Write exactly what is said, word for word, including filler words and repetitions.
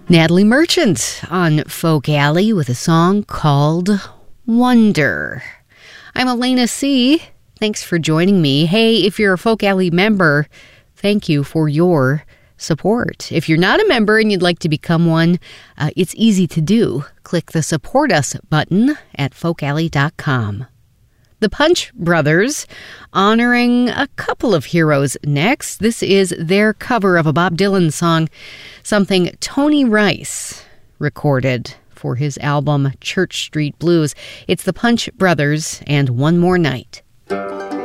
Natalie Merchant on Folk Alley with a song called Wonder. I'm Elena C. Thanks for joining me. Hey, if you're a Folk Alley member, thank you for your support. If you're not a member and you'd like to become one, uh, it's easy to do. Click the Support Us button at folk alley dot com. The Punch Brothers honoring a couple of heroes next. This is their cover of a Bob Dylan song, something Tony Rice recorded for his album Church Street Blues. It's the Punch Brothers and One More Night.